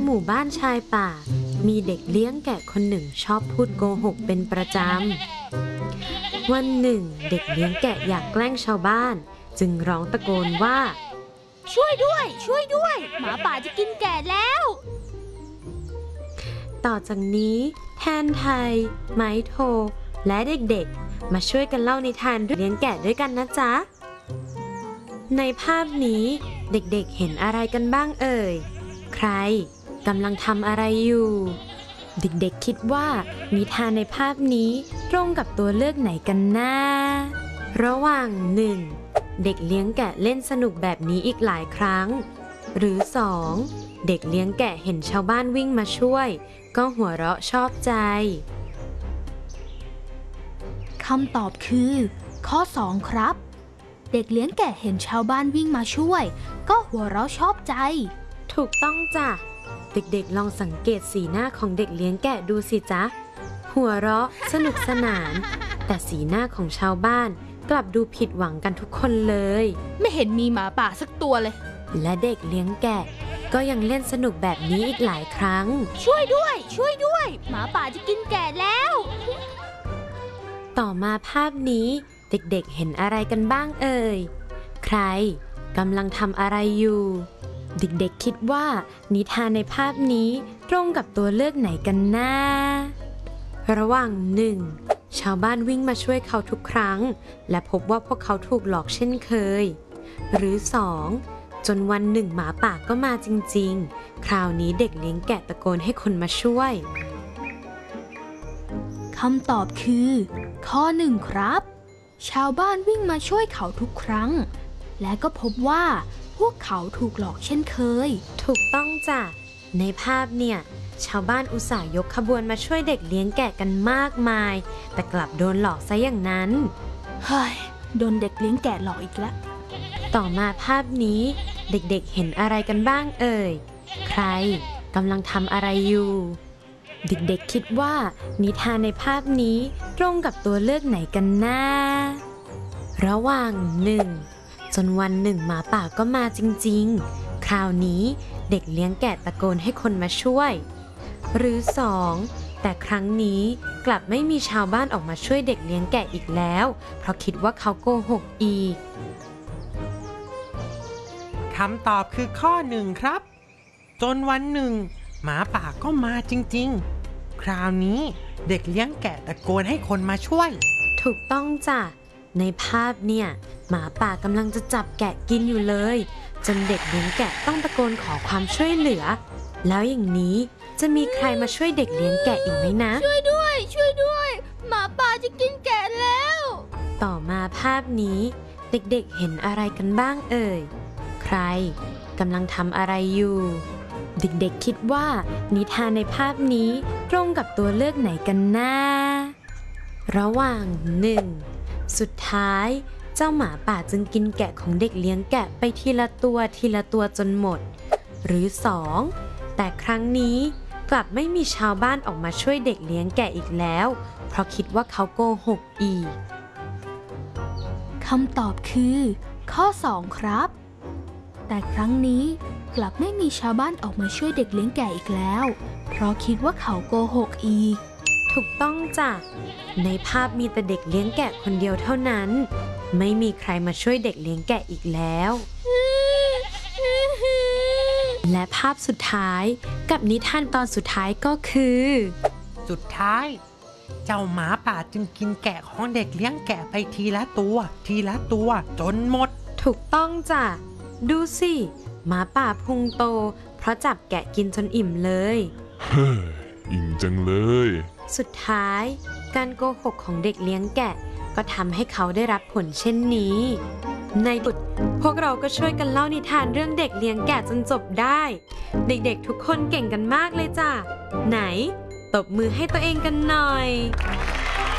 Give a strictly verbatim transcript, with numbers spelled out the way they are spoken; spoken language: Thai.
หมู่บ้านชายป่ามีเด็กเลี้ยงแกะคนหนึ่งชอบพูดโกหกเป็นประจำวันหนึ่งเด็กเลี้ยงแกะอยากแกล้งชาวบ้านจึงร้องตะโกนว่าช่วยด้วยช่วยด้วยหมาป่าจะกินแกะแล้วต่อจากนี้แทนไทยไม้โทและเด็กๆมาช่วยกันเล่านิทานเลี้ยงแกะด้วยกันนะจ๊ะในภาพนี้เด็กๆเห็นอะไรกันบ้างเอ่ยใครกำลังทำอะไรอยู่เด็กๆคิดว่านิทานในภาพนี้ตรงกับตัวเลือกไหนกันนะระหว่างหนึ่งเด็กเลี้ยงแกะเล่นสนุกแบบนี้อีกหลายครั้งหรือสองเด็กเลี้ยงแกะเห็นชาวบ้านวิ่งมาช่วยก็หัวเราะชอบใจคำตอบคือข้อสองครับเด็กเลี้ยงแกะเห็นชาวบ้านวิ่งมาช่วยก็หัวเราะชอบใจถูกต้องจ้ะเด็กๆลองสังเกตสีหน้าของเด็กเลี้ยงแกะดูสิจ๊ะหัวเราะสนุกสนานแต่สีหน้าของชาวบ้านกลับดูผิดหวังกันทุกคนเลยไม่เห็นมีหมาป่าสักตัวเลยและเด็กเลี้ยงแกะก็ยังเล่นสนุกแบบนี้อีกหลายครั้งช่วยด้วยช่วยด้วยหมาป่าจะกินแกะแล้วต่อมาภาพนี้เด็กๆเห็นอะไรกันบ้างเอ่ยใครกำลังทำอะไรอยู่เด็กๆคิดว่านิทานในภาพนี้ตรงกับตัวเลือกไหนกันนะระหว่างหนึ่งชาวบ้านวิ่งมาช่วยเขาทุกครั้งและพบว่าพวกเขาถูกหลอกเช่นเคยหรือสองจนวันหนึ่งหมาป่าก็มาจริงๆคราวนี้เด็กเลี้ยงแกะตะโกนให้คนมาช่วยคำตอบคือข้อหนึ่งครับชาวบ้านวิ่งมาช่วยเขาทุกครั้งและก็พบว่าพวกเขาถูกหลอกเช่นเคยถูกต้องจ้ะในภาพเนี่ยชาวบ้านอุตส่าห์ยกขบวนมาช่วยเด็กเลี้ยงแกะกันมากมายแต่กลับโดนหลอกซะอย่างนั้นเฮ้ยโดนเด็กเลี้ยงแกะหลอกอีกแล้วต่อมาภาพนี้เด็กๆเห็นอะไรกันบ้างเอ่ยใครกำลังทำอะไรอยู่เด็กๆคิดว่านิทานในภาพนี้ตรงกับตัวเลือกไหนกันนะระหว่างหนึ่งจนวันหนึ่งหมาป่าก็มาจริงๆคราวนี้เด็กเลี้ยงแกะตะโกนให้คนมาช่วยหรือสองแต่ครั้งนี้กลับไม่มีชาวบ้านออกมาช่วยเด็กเลี้ยงแกะอีกแล้วเพราะคิดว่าเขาโกหกอีกคำตอบคือข้อหนึ่งครับจนวันหนึ่งหมาป่าก็มาจริงๆคราวนี้เด็กเลี้ยงแกะตะโกนให้คนมาช่วยถูกต้องจ้ะในภาพเนี่ยหมาป่ากำลังจะจับแกะกินอยู่เลยจนเด็กเลี้ยงแกะต้องตะโกนขอความช่วยเหลือแล้วอย่างนี้จะมีใครมาช่วยเด็กเลี้ยงแกะอีกไหมนะช่วยด้วยช่วยด้วยหมาป่าจะกินแกะแล้วต่อมาภาพนี้เด็กๆเห็นอะไรกันบ้างเอ่ยใครกำลังทำอะไรอยู่เด็กๆคิดว่านิทานในภาพนี้ตรงกับตัวเลือกไหนกันนะระหว่างหนึ่งสุดท้ายเจ้าหมาป่าจึงกินแกะของเด็กเลี้ยงแกะไปทีละตัวทีละตัวจนหมดหรือสองแต่ครั้งนี้กลับไม่มีชาวบ้านออกมาช่วยเด็กเลี้ยงแกะอีกแล้วเพราะคิดว่าเขาโกหกอีกคำตอบคือข้อสองครับแต่ครั้งนี้กลับไม่มีชาวบ้านออกมาช่วยเด็กเลี้ยงแกะอีกแล้วเพราะคิดว่าเขาโกหกอีกถูกต้องจ้ะในภาพมีแต่เด็กเลี้ยงแกะคนเดียวเท่านั้นไม่มีใครมาช่วยเด็กเลี้ยงแกะอีกแล้วและภาพสุดท้ายกับนิทานตอนสุดท้ายก็คือสุดท้ายเจ้าหมาป่าจึงกินแกะของเด็กเลี้ยงแกะไปทีละตัวทีละตัวจนหมดถูกต้องจ้ะดูสิหมาป่าพุงโตเพราะจับแกะกินจนอิ่มเลยเฮ้ออิ่มจังเลยสุดท้ายการโกหกของเด็กเลี้ยงแกะก็ทำให้เขาได้รับผลเช่นนี้ในบทพวกเราก็ช่วยกันเล่านิทานเรื่องเด็กเลี้ยงแกะจนจบได้เด็กๆทุกคนเก่งกันมากเลยจ้ะไหนตบมือให้ตัวเองกันหน่อย